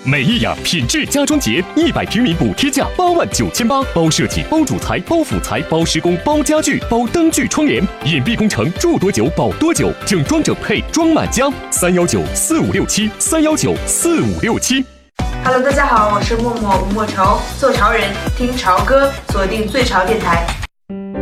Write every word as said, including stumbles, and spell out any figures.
美意雅品质家装节，一百平米补贴价八万九千八，包设计、包主材、包辅材、包施工、包家具、包灯具窗帘，隐蔽工程住多久保多久，整装整配装满家。三幺九四五六七，三幺九四五六七。 Hello， 大家好，我是默默吴莫愁，做潮人，听潮歌，锁定最潮电台。